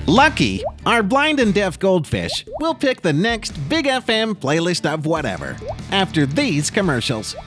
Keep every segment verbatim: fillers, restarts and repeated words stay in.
Lucky, our blind and deaf goldfish, will pick the next Big F M playlist of whatever after these commercials.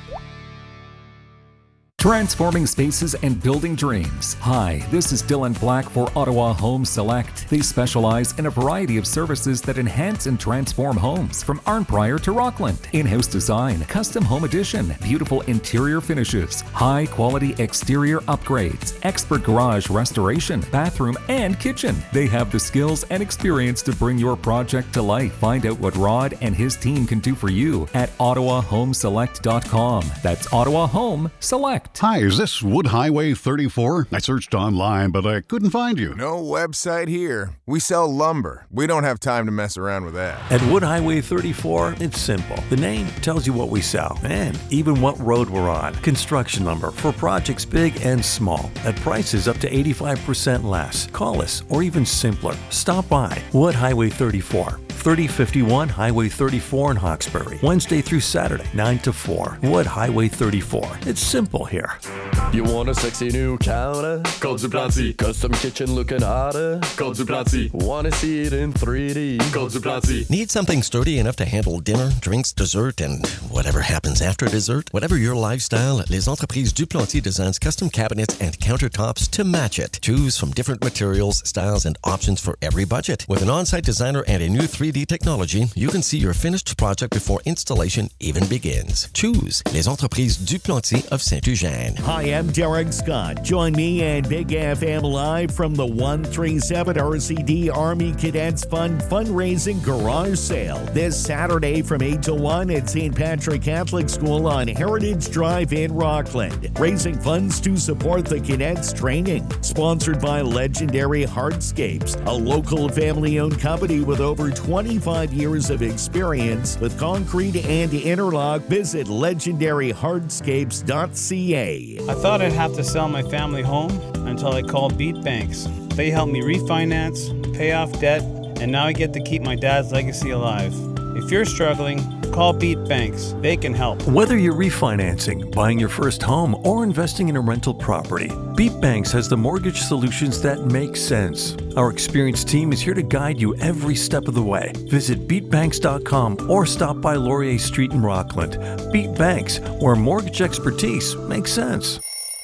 Transforming spaces and building dreams. Hi, this is Dylan Black for Ottawa Home Select. They specialize in a variety of services that enhance and transform homes, from Arnprior to Rockland. In-house design, custom home addition, beautiful interior finishes, high-quality exterior upgrades, expert garage restoration, bathroom, and kitchen. They have the skills and experience to bring your project to life. Find out what Rod and his team can do for you at ottawa home select dot com. That's Ottawa Home Select. Hi, is this Wood Highway thirty-four? I searched online, but I couldn't find you. No website here. We sell lumber. We don't have time to mess around with that. At Wood Highway thirty-four, it's simple. The name tells you what we sell and even what road we're on. Construction lumber for projects big and small at prices up to eighty-five percent less. Call us, or even simpler, stop by Wood Highway thirty-four. thirty fifty-one Highway thirty-four in Hawkesbury. Wednesday through Saturday, nine to four. Wood Highway thirty-four. It's simple here. You want a sexy new counter? Call Duplancy. Custom kitchen looking hotter? Call Duplancy. Want to see it in three D? Call Duplancy. Need something sturdy enough to handle dinner, drinks, dessert, and whatever happens after dessert? Whatever your lifestyle, Les Entreprises Duplancy designs custom cabinets and countertops to match it. Choose from different materials, styles, and options for every budget. With an on-site designer and a new three D technology, you can see your finished project before installation even begins. Choose Les Entreprises Duplancy of Saint-Eugène. Hi, I'm Derek Scott. Join me and Big F M live from the one thirty-seven R C D Army Cadets Fund fundraising garage sale this Saturday from eight to one at Saint Patrick Catholic School on Heritage Drive in Rockland, raising funds to support the cadets training. Sponsored by Legendary Hardscapes, a local family-owned company with over twenty-five years of experience with concrete and interlock. Visit legendary hardscapes dot c a. I thought I'd have to sell my family home until I called Beat Banks. They helped me refinance, pay off debt, and now I get to keep my dad's legacy alive. If you're struggling, call Beat Banks. They can help. Whether you're refinancing, buying your first home, or investing in a rental property, Beat Banks has the mortgage solutions that make sense. Our experienced team is here to guide you every step of the way. Visit beat banks dot com or stop by Laurier Street in Rockland. Beat Banks, where mortgage expertise makes sense.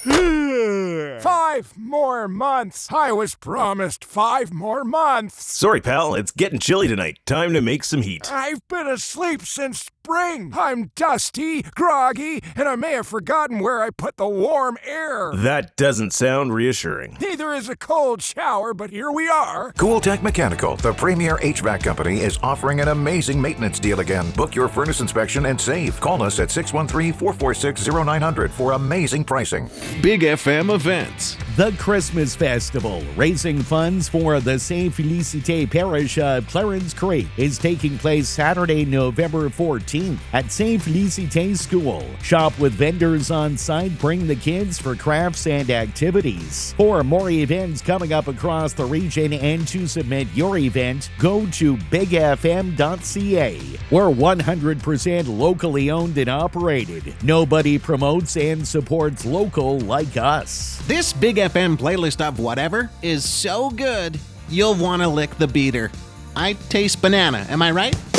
Five more months. I was promised five more months. Sorry, pal. It's getting chilly tonight. Time to make some heat. I've been asleep since spring. I'm dusty, groggy, and I may have forgotten where I put the warm air. That doesn't sound reassuring. Neither is a cold shower, but here we are. Cooltech Mechanical, the premier H V A C company, is offering an amazing maintenance deal again. Book your furnace inspection and save. Call us at six one three, four four six, zero nine zero zero for amazing pricing. Big F M events. The Christmas Festival, raising funds for the Saint Félicité Parish of Clarence Creek, is taking place Saturday, November fourteenth at Saint Félicité School. Shop with vendors on site, bring the kids for crafts and activities. For more events coming up across the region and to submit your event, go to big f m dot c a. We're one hundred percent locally owned and operated. Nobody promotes and supports local like us. This Big F M playlist of whatever is so good, you'll want to lick the beater. I taste banana, am I right?